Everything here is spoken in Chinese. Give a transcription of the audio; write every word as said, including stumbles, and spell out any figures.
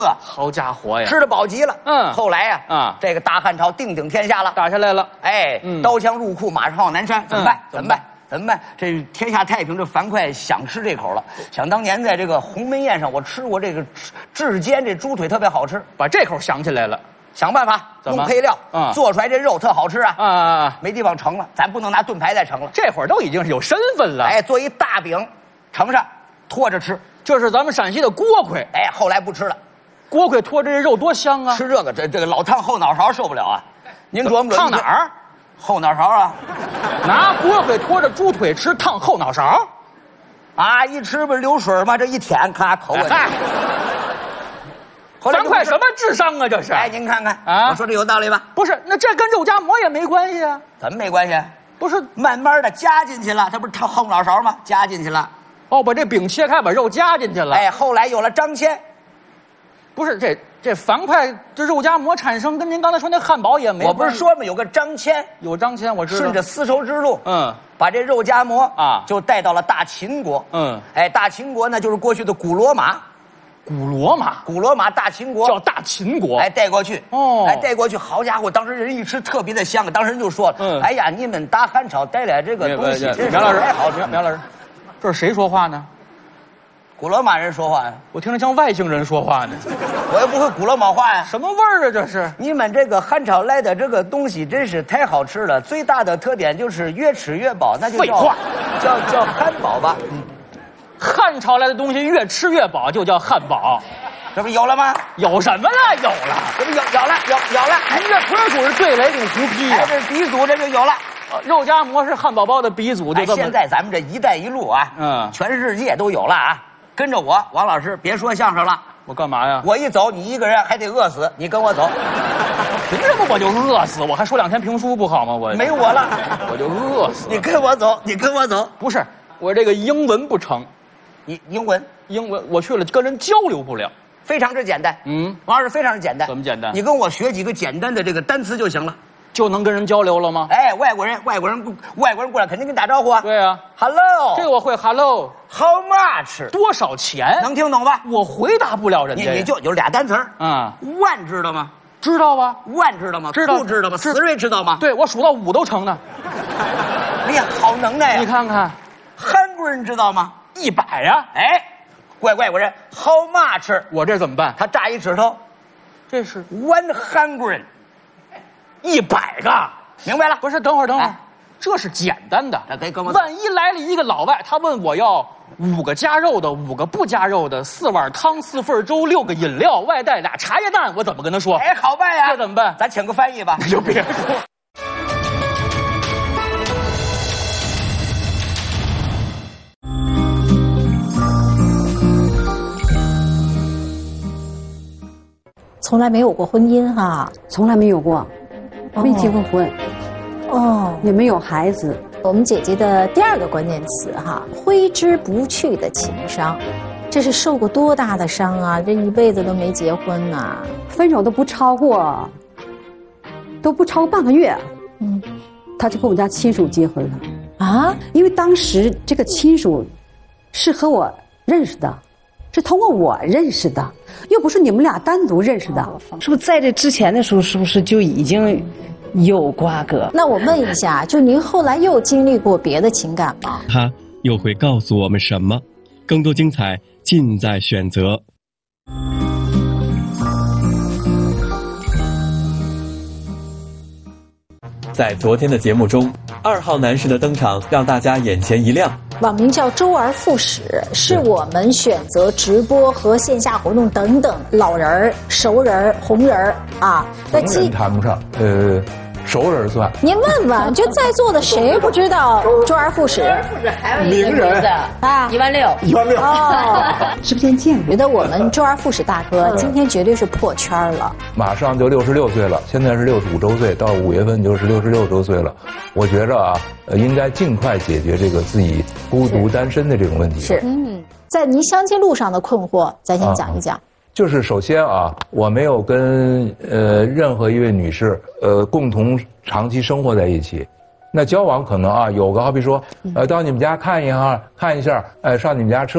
呃， 好家伙呀， 吃得饱极了。 嗯， 后来呀， 啊， 这个大汉朝定鼎天下了， 打下来了。 哎， 嗯， 刀枪入库，马上往南山，怎么办？ 嗯、 怎么办？怎么办？这天下太平，这樊哙想吃这口了。想当年在这个鸿门宴上，我吃过这个炙煎这猪腿，特别好吃， 把这口想起来了。 想办法用配料，嗯，做出来这肉特好吃啊！ 啊， 没地方盛了，咱不能拿盾牌再盛了。 这会儿都已经是有身份了。 哎，做一大饼，盛上，拖着吃。 就是咱们陕西的锅盔。 哎，后来不吃了。 锅盔拖着这肉多香啊！ 吃这个，这这个老烫后脑勺受不了啊！您琢磨琢磨， 烫哪儿？ 后脑勺啊！ 拿锅盔拖着猪腿吃，烫后脑勺？ 啊，一吃不是流水吗？这一舔，咔口过去。 樊哙什么智商啊？这是！ 哎，您看看啊， 我说这有道理吧？ 不是，那这跟肉夹馍也没关系啊？ 怎么没关系？ 不是， 慢慢的加进去了，它不是烫后脑勺吗？加进去了。 哦，把这饼切开，把肉加进去了。 哎，后来有了张骞。 不是，这这樊哙这肉夹馍产生跟您刚才说那汉堡也没关系。 我不是说吗？有个张骞， 有张骞，我知道。 顺着丝绸之路， 嗯， 把这肉夹馍啊， 就带到了大秦国。 嗯， 哎，大秦国呢，就是过去的古罗马。 古罗马， 古罗马大秦国叫大秦国， 哎，带过去， 哦， 哎，带过去，好家伙，当时人一吃特别的香，当时人就说了，嗯，哎呀，你们大汉朝带来这个东西， 苗老师，太好吃，苗老师，这是谁说话呢？ 古罗马人说话呀， 我听着像外星人说话呢， 我又不会古罗马话呀， 什么味儿啊这是？ 你们这个汉朝来的这个东西真是太好吃了，最大的特点就是越吃越饱，那就叫废话， 叫叫汉堡吧。嗯， 汉朝来的东西越吃越饱，就叫汉堡。 这不有了吗？ 有什么了？有了， 这不有有了有有了！ 您这纯属是对雷公胡批呀！ 这是鼻祖，这就有了。 肉夹馍是汉堡包的鼻祖，就这么。 现在咱们这一带一路啊，嗯，全世界都有了啊。跟着我，王老师，别说相声了。 我干嘛呀？ 我一走，你一个人还得饿死。你跟我走。 凭什么我就饿死？我还说两天评书不好吗？我没我了， 我就饿死。 你跟我走，你跟我走。 不是，我这个英文不成。 你英文， 英文我去了跟人交流不了。 非常之简单， 嗯， 王老师非常之简单。 怎么简单？ 你跟我学几个简单的这个单词就行了， 就能跟人交流了吗？ 哎，外国人，外国人，外国人过来肯定跟你打招呼啊。 对啊 ，Hello， 这个我会 ，Hello，How much？ 多少钱？ 能听懂吧？ 我回答不了人家。 你你就有俩单词儿， 嗯， 万知道吗？ 知道吧？ 万知道吗？ 知道， 不知道吗？死瑞知道吗？ 对，我数到五都成呢。 哎呀，好能耐呀！ 你看看， 韩国人知道吗？ 一百呀！ 哎。怪外国人 ，How much？ 我这怎么办？ 他炸一指头， 这是 one hundred， 一百个， 明白了？ 不是，等会儿，等会儿，哎、这是简单的。万一来了一个老外，他问我要五个加肉的，五个不加肉的，四碗汤，四份粥，六个饮料，外带俩茶叶蛋，我怎么跟他说？ 哎，好办呀！ 这怎么办？ 咱请个翻译吧。 你就别说。 从来没有过婚姻哈， 从来没有过，没结过婚， 哦， 也没有孩子。 我们姐姐的第二个关键词哈，挥之不去的情伤，这是受过多大的伤啊！这一辈子都没结婚呐、啊， 分手都不超过，都不超过半个月， 嗯， 他就跟我们家亲属结婚了啊， 因为当时这个亲属是和我认识的。是通过我认识的，又不是你们俩单独认识的， 是不是在这之前的时候，是不是就已经有瓜葛？ 那我问一下，就您后来又经历过别的情感吗？ 他又会告诉我们什么？更多精彩尽在选择。 在昨天的节目中，二号男士的登场让大家眼前一亮。 网名叫周而复始，是我们选择直播和线下活动等等老人儿、熟人儿、红人儿啊。 红人谈不上，呃，熟人算。 您问问，就在座的谁不知道周而复始？ 周而复始还有一个名字啊，一万六， 一万六。 哦， 直播间见。 觉得我们周而复始大哥今天绝对是破圈了。 马上就六十六岁了，现在是六十五周岁，到五月份就是六十六周岁了。我觉着啊，呃，应该尽快解决这个自己孤独单身的这种问题。 是，嗯，在您相亲路上的困惑，咱先讲一讲。啊， 就是首先啊，我没有跟呃任何一位女士呃共同长期生活在一起。那交往可能啊有个好比说，呃到你们家看一下看一下，呃上你们家吃